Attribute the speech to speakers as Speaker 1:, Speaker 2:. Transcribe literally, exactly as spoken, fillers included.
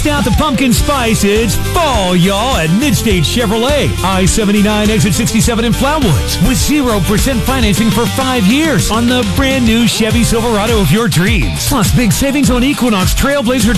Speaker 1: Bust out the pumpkin spice. It's fall, y'all, at Midstate Chevrolet. I seventy-nine, exit sixty-seven in Flatwoods. With zero percent financing for five years on the brand new Chevy Silverado of your dreams. Plus, big savings on Equinox, Trailblazer,